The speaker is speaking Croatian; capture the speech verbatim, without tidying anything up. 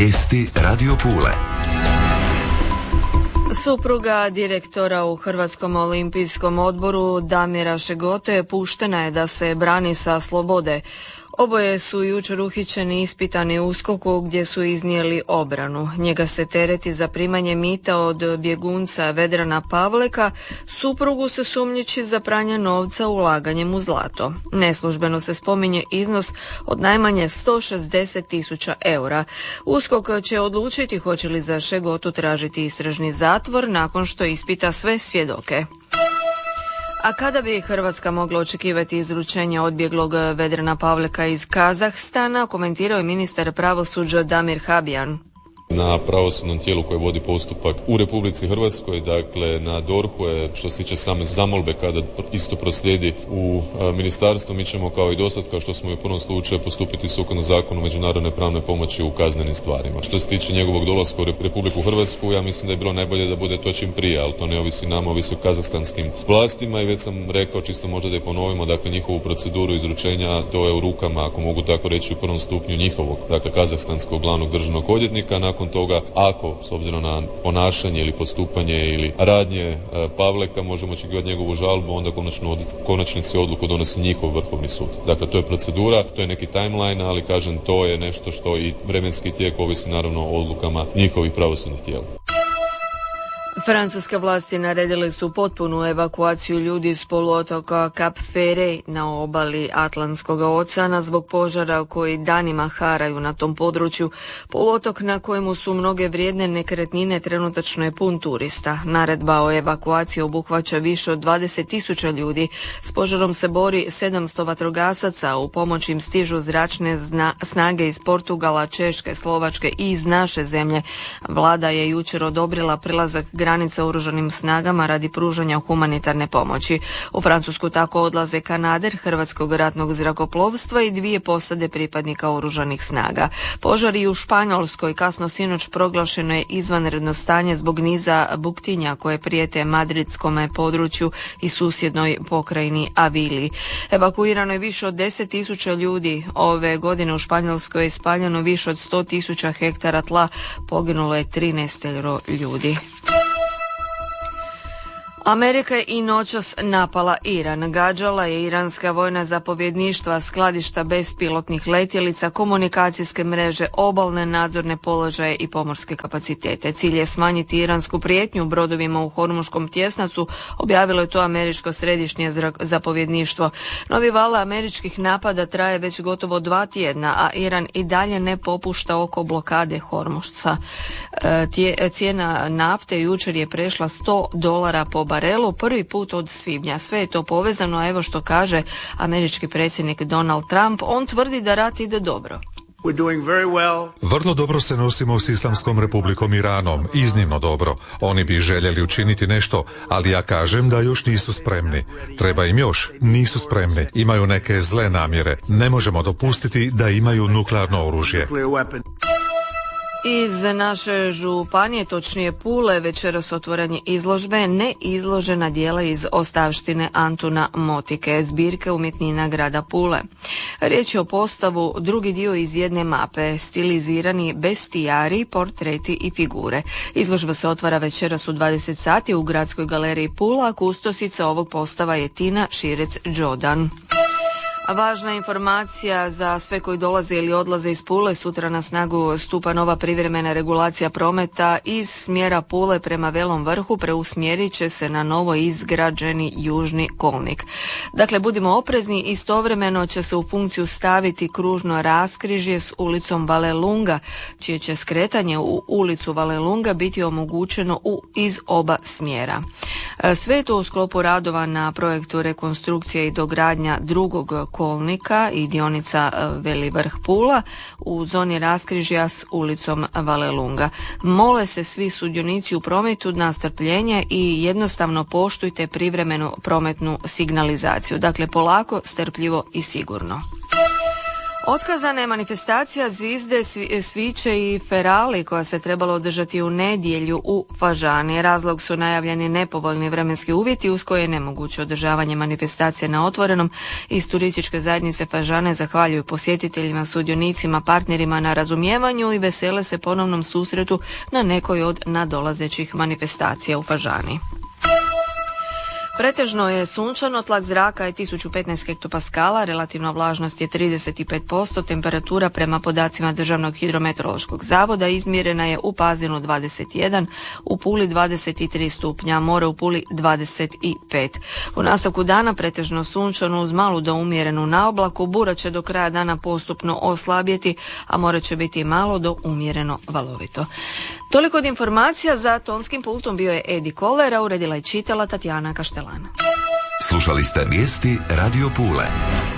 Vijesti Radio Pule. Supruga direktora u Hrvatskom olimpijskom odboru Damira Šegote puštena je da se brani sa slobode. Oboje su jučer uhićeni i ispitani u USKOK-u gdje su iznijeli obranu. Njega se tereti za primanje mita od bjegunca Vedrana Pavleka, suprugu se sumnjiči za pranje novca ulaganjem u zlato. Neslužbeno se spominje iznos od najmanje sto šezdeset tisuća eura. USKOK će odlučiti hoće li za Šegotu tražiti istražni zatvor nakon što ispita sve svjedoke. A kada bi Hrvatska mogla očekivati izručenje odbjeglog Vedrana Pavleka iz Kazahstana, komentirao je ministar pravosuđa Damir Habijan. Na pravosudnom tijelu koje vodi postupak u Republici Hrvatskoj, dakle na D O R H-u je, što se tiče same zamolbe, kada isto proslijedi u a, ministarstvo, mi ćemo kao i dosad, kao što smo i u prvom slučaju, postupiti sukladno zakonu međunarodne pravne pomoći u kaznenim stvarima. Što se tiče njegovog dolaska u Republiku Hrvatsku, ja mislim da je bilo najbolje da bude to čim prije, ali to ne ovisi nama, ovisi o kazahstanskim vlastima i već sam rekao, čisto možda da je ponovimo, dakle njihovu proceduru izručenja, to je u rukama, ako mogu tako reći, u prvom stupnju njihovog, dakle kazahstanskog glavnog državnog odvjetnika. Nakon toga, ako, s obzirom na ponašanje ili postupanje ili radnje e, Pavleka, možemo očekivati njegovu žalbu, onda konačno, konačnici odluku donosi njihov Vrhovni sud. Dakle, to je procedura, to je neki timeline, ali kažem, to je nešto što i vremenski tijek ovisi naravno o odlukama njihovih pravosudnih tijela. Francuske vlasti naredile su potpunu evakuaciju ljudi s poluotoka Cap Ferret na obali Atlantskog oceana zbog požara koji danima haraju na tom području. Poluotok na kojemu su mnoge vrijedne nekretnine trenutačno je pun turista. Naredba o evakuaciji obuhvaća više od dvadeset tisuća ljudi. S požarom se bori sedamsto vatrogasaca, u pomoć im stižu zračne zna- snage iz Portugala, Češke, Slovačke i iz naše zemlje. Vlada je jučer odobrila prilazak granica oružanim snagama radi pružanja humanitarne pomoći. U Francusku tako odlaze kanader Hrvatskog ratnog zrakoplovstva i dvije posade pripadnika oružanih snaga. Požar i u Španjolskoj, kasno sinoć proglašeno je izvanredno stanje zbog niza buktinja koje prijete madridskom području i susjednoj pokrajini Avili. Evakuirano je više od deset tisuća ljudi. Ove godine u Španjolskoj je spaljeno više od sto tisuća hektara tla, poginulo je trinaest ljudi. Amerika je i noćas napala Iran. Gađala je iranska vojna zapovjedništva, skladišta bespilotnih letjelica, komunikacijske mreže, obalne nadzorne položaje i pomorske kapacitete. Cilj je smanjiti iransku prijetnju brodovima u Hormuškom tjesnacu, objavilo je to američko središnje zapovjedništvo. Novi val američkih napada traje već gotovo dva tjedna, a Iran i dalje ne popušta oko blokade Hormušca. Cijena nafte jučer je prešla sto dolara po barelu, prvi put od svibnja. Sve je to povezano, a evo što kaže američki predsjednik Donald Trump. On tvrdi da rat ide dobro. Vrlo dobro se nosimo s Islamskom republikom Iranom, iznimno dobro. Oni bi željeli učiniti nešto, ali ja kažem da još nisu spremni. Treba im još, nisu spremni. Imaju neke zle namjere. Ne možemo dopustiti da imaju nuklearno oružje. Iz naše županije, točnije Pule, večeras otvoranje izložbe neizložena dijela iz ostavštine Antuna Motike, zbirke umjetnina grada Pule. Riječ je o postavu, drugi dio iz jedne mape, stilizirani bestijari, portreti i figure. Izložba se otvara večeras u dvadeset sati u Gradskoj galeriji Pula, kustosica ovog postava je Tina Širec-Đodan. Važna informacija za sve koji dolaze ili odlaze iz Pule. Sutra na snagu stupa nova privremena regulacija prometa iz smjera Pule prema Velom Vrhu, preusmjerit će se na novo izgrađeni južni kolnik. Dakle, budimo oprezni, istovremeno će se u funkciju staviti kružno raskrižje s ulicom Valelunga, čije će skretanje u ulicu Valelunga biti omogućeno u, iz oba smjera. Sve je to u sklopu radova na projektu rekonstrukcije i dogradnja drugog kolnika i dionica Veli Vrh Pula u zoni raskrižja s ulicom Valelunga. Mole se svi sudionici u prometu na strpljenje i jednostavno poštujte privremenu prometnu signalizaciju. Dakle, polako, strpljivo i sigurno. Otkazana je manifestacija Zvizde, Sviće i Ferali koja se trebala održati u nedjelju u Fažani. Razlog su najavljeni nepovoljni vremenski uvjeti uz koje je nemoguće održavanje manifestacije na otvorenom. Iz turističke zajednice Fažane zahvaljuju posjetiteljima, sudionicima, partnerima na razumijevanju i vesele se ponovnom susretu na nekoj od nadolazećih manifestacija u Fažani. Pretežno je sunčano, tlak zraka je tisuću petnaest hektopaskala, relativna vlažnost je trideset pet posto, temperatura prema podacima Državnog hidrometeorološkog zavoda izmjerena je u Pazinu dvadeset jedan, u Puli dvadeset tri stupnja, more u Puli dvadeset pet. U nastavku dana pretežno sunčano uz malu do umjerenu naoblaku, bura će do kraja dana postupno oslabjeti, a more će biti malo do umjereno valovito. Toliko od informacija, za tonskim pultom bio je Edi Kolera, uredila i čitala Tatjana Kaštelana. Slušali ste vijesti Radio Pule.